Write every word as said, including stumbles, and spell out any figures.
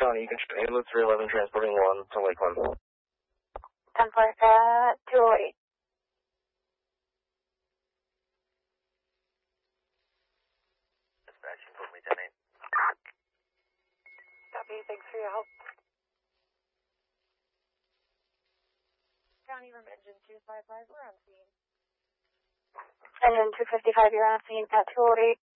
County, you can show ambulance three eleven transporting one to Lakeland. ten four, uh, two oh eight. Dispatch, inform me ten eight. Copy, thanks for your help. County from engine two five five, we're on scene. Engine two fifty-five, you're on scene at two oh eight.